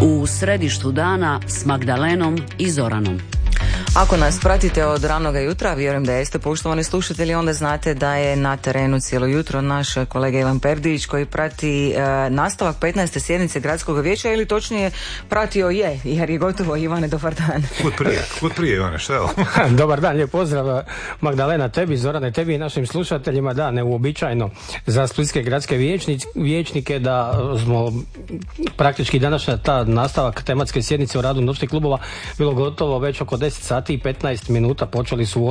U središtu dana s Magdalenom i Zoranom. Ako nas pratite od ranoga jutra, vjerujem da jeste poštovani slušatelji, onda znate da je na terenu cijelo jutro naš kolega Ivan Perdić koji prati nastavak 15. sjednice gradskog vijeća, ili točnije pratio je, jer je gotovo. Ivane, dobar dan. Kud prije Ivane, šta je ovo? Dobar dan, lijep pozdrav Magdalena tebi, Zorane tebi i našim slušateljima. Da, neuobičajeno za splitske gradske vijećnike da smo praktički današnja ta nastavak tematske sjednice o radu noćnih klubova bilo gotovo već oko 10 sati i 15 minuta, počeli su u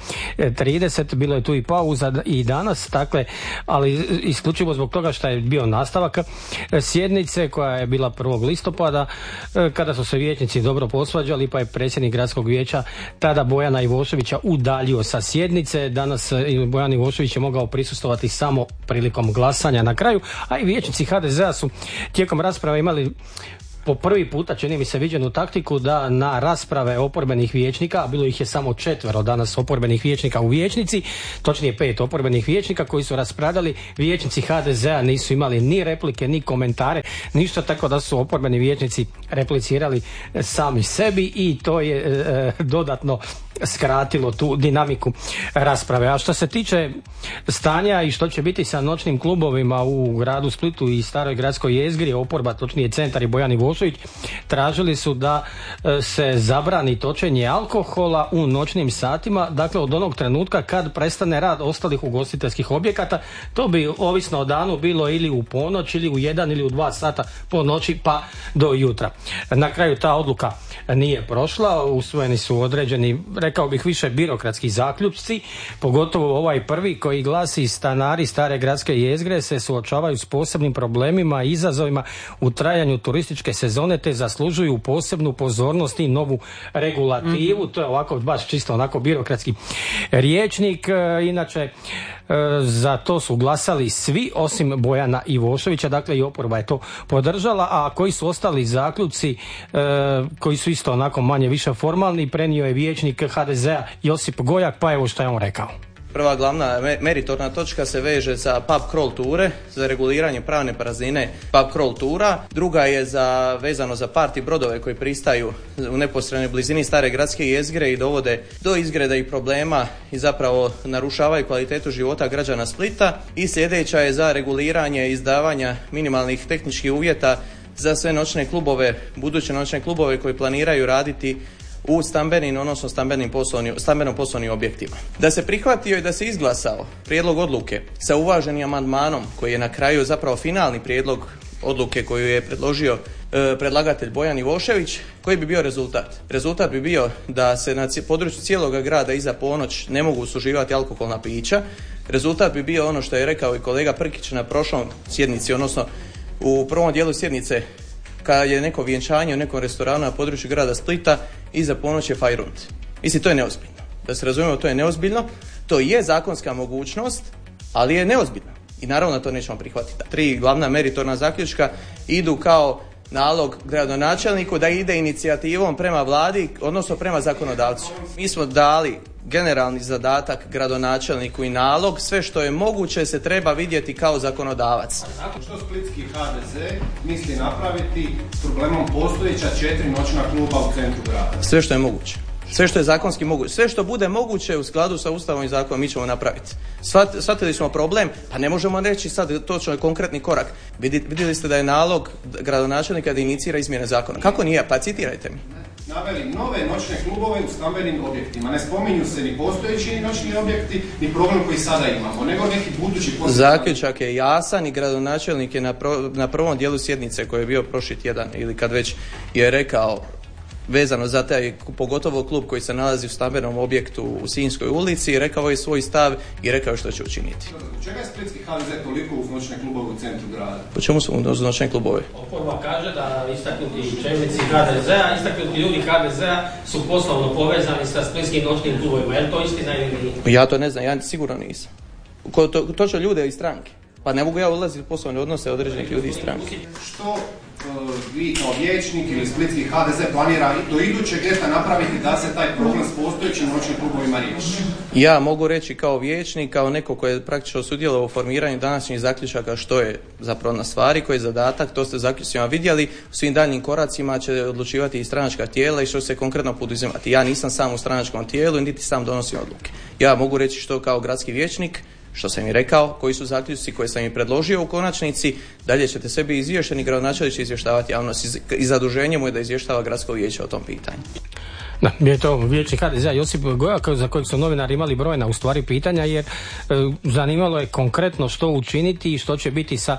8:30, bilo je tu i pauza i danas, dakle, ali isključivo zbog toga što je bio nastavak sjednice koja je bila 1. listopada, kada su se vijećnici dobro posvađali, pa je predsjednik gradskog vijeća tada Bojana Ivoševića udaljio sa sjednice. Danas Bojan Ivošević je mogao prisustvovati samo prilikom glasanja na kraju, a i vijećnici HDZ-a su tijekom rasprave imali po prvi puta, čini mi se, viđenu taktiku da na rasprave oporbenih vijećnika, a bilo ih je samo 4 danas oporbenih vijećnika u vijećnici, točnije 5 oporbenih vijećnika koji su raspravljali, vijećnici HDZ-a nisu imali ni replike, ni komentare, ništa, tako da su oporbeni vijećnici replicirali sami sebi i to je dodatno skratilo tu dinamiku rasprave. A što se tiče stanja i što će biti sa noćnim klubovima u gradu Splitu i staroj gradskoj jezgri, oporba, točnije Centar i Bojan Ivošević, tražili su da se zabrani točenje alkohola u noćnim satima, dakle od onog trenutka kad prestane rad ostalih ugostiteljskih objekata. To bi ovisno o danu bilo ili u ponoć ili u 1 ili u 2 sata po noći pa do jutra. Na kraju ta odluka nije prošla, usvojeni su određeni, rekao bih, više birokratski zaključci, pogotovo ovaj prvi koji glasi: stanari stare gradske jezgre se suočavaju s posebnim problemima i izazovima u trajanju turističke sezone te zaslužuju posebnu pozornost i novu regulativu. To je ovako baš čisto onako birokratski rječnik. Inače za to su glasali svi osim Bojana Ivoševića, dakle i oporba je to podržala, a koji su ostali zaključci koji su isto onako manje više formalni prenio je vijećnik HDZ-a Josip Gojak, pa evo što je on rekao. Prva glavna meritorna točka se veže za pub crawl ture, za reguliranje pravne praznine pub crawl tura. Druga je vezano za party brodove koji pristaju u neposrednoj blizini stare gradske jezgre i dovode do izgreda i problema i zapravo narušavaju kvalitetu života građana Splita. I sljedeća je za reguliranje izdavanja minimalnih tehničkih uvjeta za sve noćne klubove, buduće noćne klubove koji planiraju raditi u stambenim, odnosno stambeno-poslovnim objektima. Da se prihvatio i da se izglasao prijedlog odluke sa uvaženim amandmanom koji je na kraju zapravo finalni prijedlog odluke koju je predložio predlagatelj Bojan Ivošević, koji bi bio rezultat? Rezultat bi bio da se na području cijeloga grada iza ponoć ne mogu suživati alkoholna pića. Rezultat bi bio ono što je rekao i kolega Prkić na prošlom sjednici, odnosno u prvom dijelu sjednice, kada je neko vjenčanje u nekom restoranu na području grada Splita, iza ponoć je fajrunt. Mislim, to je neozbiljno. Da se razumijemo, to je neozbiljno. To je zakonska mogućnost, ali je neozbiljno. I naravno to nećemo prihvatiti. 3 glavna meritorna zaključka idu kao nalog gradonačelniku da ide inicijativom prema vladi, odnosno prema zakonodavcu. Mi smo dali generalni zadatak gradonačelniku i nalog, sve što je moguće se treba vidjeti kao zakonodavac. Što splitski HDZ misli napraviti s problemom postojeća 4 noćna kluba u centru grada? Sve što je moguće. Sve što je zakonski moguće. Sve što bude moguće u skladu sa Ustavom i zakonom mi ćemo napraviti. Shvatili smo problem, pa ne možemo reći sad točno konkretni korak. Vidjeli ste da je nalog gradonačelnika da inicira izmjene zakona. Kako nije? Pa citirajte mi. Naveli nove noćne klubove u stambenim objektima. Ne spominju se ni postojeći noćni objekti, ni problem koji sada imamo, nego neki budući postojeći. Zaključak je jasan i gradonačelnik je na prvom dijelu sjednice koji je bio prošli tjedan ili kad već je rekao vezano za taj pogotovo klub koji se nalazi u stambenom objektu u Sinjskoj ulici, rekao je svoj stav i rekao što će učiniti. Čega je splitski HDZ toliko uz noćne klubove u centru grada? Po čemu su uz noćne klubove? Oporba kaže da istaknuti čelnici HDZ-a, istaknuti ljudi HDZ-a su poslovno povezani sa splitskim noćnim klubovima. Je li to istina ili nije? Ja to ne znam, ja sigurno nisam. Točno ljude iz stranke. Pa ne mogu ja ulaziti u poslovne odnose određenih ljudi iz stranke. Što vi kao vijećnik ili splitski HDZ planira do idućeg ljeta napraviti da se taj problem s postojećim noćnim klubovima riješi? Ja mogu reći kao vijećnik, kao neko koji je praktično sudjelovao u formiranju današnjih zaključaka što je zapravo na stvari, koji je zadatak, to ste zaključcima vidjeli, u svim daljnjim koracima će odlučivati i stranačka tijela i što se konkretno poduzimati. Ja nisam sam u stranačkom tijelu i niti sam donosim odluke. Ja mogu reći što kao gradski vijećnik, što sam i rekao, koji su zaključci koje sam i predložio u konačnici, dalje ćete sebi izvješteni gradonačelnik će izvještavati javnost i zaduženje mu je da izvještava gradsko vijeće o tom pitanju. Da, je to vijećnik HDZ-a Josip Gojak, za kojeg su novinari imali brojna u stvari pitanja, jer zanimalo je konkretno što učiniti i što će biti sa,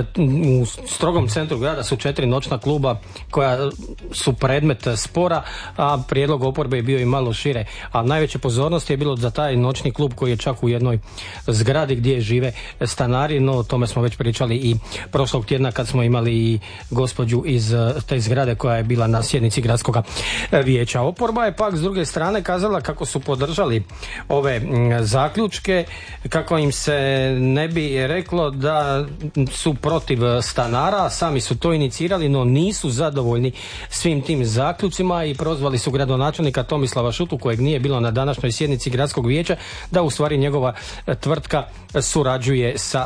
u strogom centru grada su 4 noćna kluba koja su predmet spora, a prijedlog oporbe je bio i malo šire, a najveće pozornosti je bilo za taj noćni klub koji je čak u jednoj zgradi gdje žive stanari, no o tome smo već pričali i prošlog tjedna kad smo imali i gospođu iz te zgrade koja je bila na sjednici gradskog vijeća. Oporba je pak s druge strane kazala kako su podržali ove zaključke, kako im se ne bi reklo da su protiv stanara, sami su to inicirali, no nisu zadovoljni svim tim zaključcima i prozvali su gradonačelnika Tomislava Šutu, kojeg nije bilo na današnjoj sjednici gradskog vijeća, da u stvari njegova tvrtka surađuje sa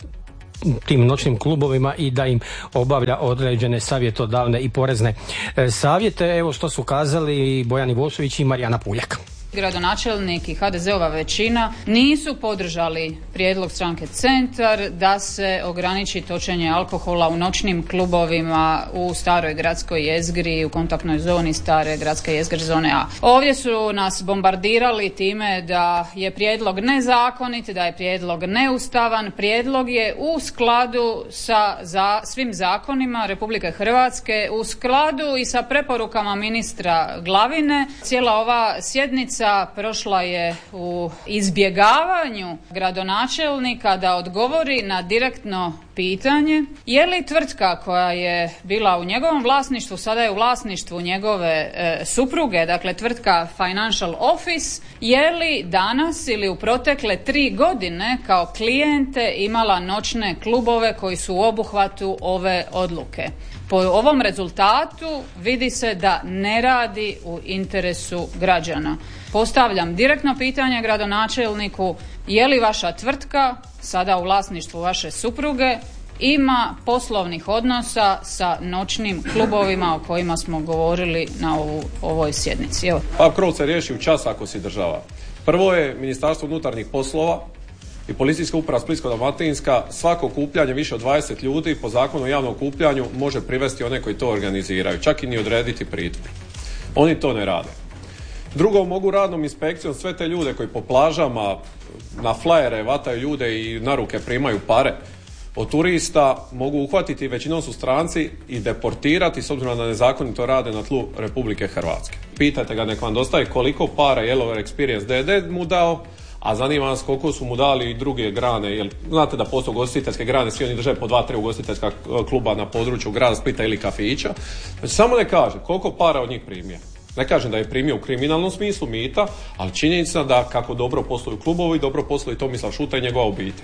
tim noćnim klubovima i da im obavlja određene savjetodavne i porezne savjete. Evo što su kazali Bojan Ivošević i Marijana Puljak. Gradonačelnik i HDZ-ova većina nisu podržali prijedlog stranke Centar da se ograniči točenje alkohola u noćnim klubovima u staroj gradskoj jezgri, u kontaktnoj zoni stare gradske jezgre zone A. Ovdje su nas bombardirali time da je prijedlog nezakonit, da je prijedlog neustavan. Prijedlog je u skladu sa svim zakonima Republike Hrvatske, u skladu i sa preporukama ministra Glavine. Cijela ova sjednica prošla je u izbjegavanju gradonačelnika da odgovori na direktno pitanje je li tvrtka koja je bila u njegovom vlasništvu, sada je u vlasništvu njegove supruge, dakle tvrtka Financial Office, je li danas ili u protekle 3 godine kao klijente imala noćne klubove koji su u obuhvatu ove odluke. Po ovom rezultatu vidi se da ne radi u interesu građana. Postavljam direktno pitanje gradonačelniku, je li vaša tvrtka, sada u vlasništvu vaše supruge, ima poslovnih odnosa sa noćnim klubovima o kojima smo govorili na ovoj sjednici? Evo. PUB Croll se riješi u čas ako se država. Prvo je Ministarstvo unutarnjih poslova i Policijska uprava Splitsko-dalmatinska svako okupljanje više od 20 ljudi po zakonu o javnom okupljanju može privesti one koji to organiziraju, čak i ni odrediti pritvor. Oni to ne rade. Drugo, mogu radnom inspekcijom sve te ljude koji po plažama na flajere vataju ljude i na ruke primaju pare od turista, mogu uhvatiti, većinom su stranci, i deportirati s obzirom da nezakonito rade na tlu Republike Hrvatske. Pitajte ga, nek vam dostaje koliko para Yellow Experience DD mu dao, a zanima nas koliko su mu dali i druge grane, jer znate da postoje ugostiteljske grane, svi oni drže po 2-3 ugostiteljska kluba na području grada Splita ili kafića. Znači samo ne kaže koliko para od njih primije. Ne kažem da je primio u kriminalnom smislu mita, ali činjenica da kako dobro posluju klubovi, dobro posluju Tomislav Šuta i njegova obitelj.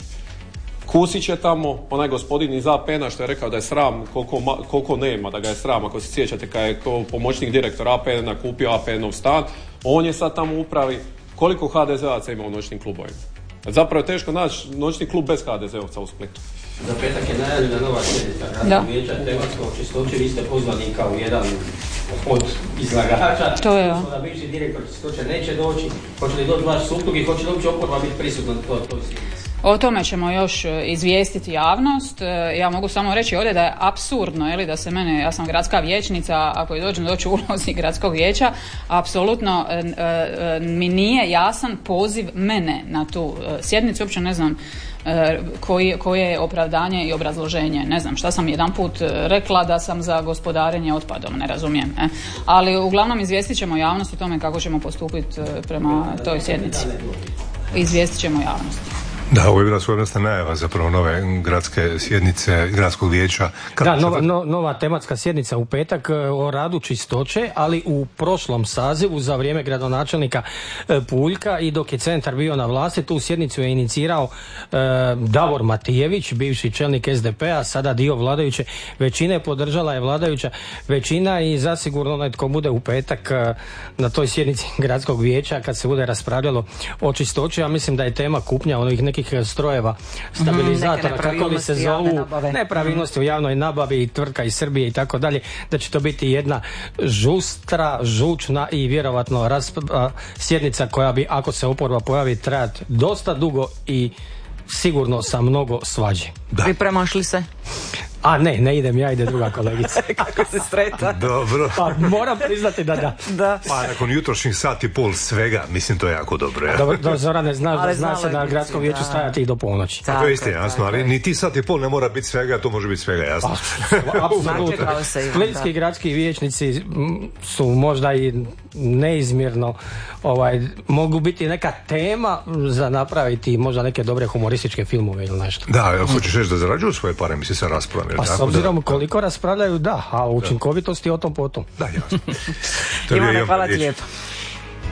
Kusić je tamo, onaj gospodin iz APN-a što je rekao da je sram koliko nema, da ga je sram, ako se sjećate kad je pomoćnik direktora APN-a kupio APN-ov stan, on je sad tamo u upravi. Koliko HDZ-ovaca ima u noćnim klubovima? Zapravo je teško naći noćni klub bez HDZ-ovca u Splitu. Za petak je najavljena nova sjednica gradskog vijeća tematskog čistoće, vi ste pozvani kao jedan od izlagača. To je da bivši direktor čistoće neće doći, hoće li doći vaš suprug i hoće li uopće oporba biti prisutna na toj sjednici? O tome ćemo još izvijestiti javnost. Ja mogu samo reći ovdje da je apsurdno, da se mene, ja sam gradska vijećnica, ako dođem doći u ulozi gradskog vijeća, apsolutno mi nije jasan poziv mene na tu sjednicu, uopće ne znam koje je opravdanje i obrazloženje. Ne znam šta sam jedanput rekla da sam za gospodarenje otpadom, ne razumijem. Ali uglavnom izvijestit ćemo javnost o tome kako ćemo postupiti prema toj sjednici. Izvijestit ćemo javnost. Da, ovo je bila svojevrsna najava zapravo nove gradske sjednice, gradskog vijeća. Nova tematska sjednica u petak o radu čistoće, ali u prošlom sazivu za vrijeme gradonačelnika Puljka i dok je centar bio na vlasti, tu sjednicu je inicirao Davor Matijević, bivši čelnik SDP-a, sada dio vladajuće većine, podržala je vladajuća većina i zasigurno onaj tko bude u petak na toj sjednici gradskog vijeća kad se bude raspravljalo o čistoći, ja mislim da je tema kupnja onih nekih strojeva, stabilizatora, kako li se zovu, nepravilnosti u javnoj nabavi, tvrtka iz Srbije i tako dalje, da će to biti jedna žustra, žučna i vjerovatno sjednica koja bi, ako se oporba pojavi, trajati dosta dugo i sigurno sa mnogo svađe. Pripremaš li se? A ne idem ja, ide druga kolegica. Kako se sreta? Dobro. Pa moram priznati da. Pa nakon jutrošnjih sat i pol svega, mislim to je jako dobro. Ja. Dobro, Zorane, zna se na gradskom vijeću stajati i do ponoći. To je istina, jasno, ali ni ti sat i pol ne mora biti svega, to može biti svega, jasno. Apsolutno. Splitski gradski vijećnici su možda i neizmjerno, mogu biti neka tema za napraviti možda neke dobre humorističke filmove ili nešto. Da, hoćeš reći da zarađuju svoje pare, misli sa raspravom. Pa s obzirom koliko raspravljaju, da, a učinkovitosti o tom potom. Da, jasno. Ivane, hvala ti lijepo.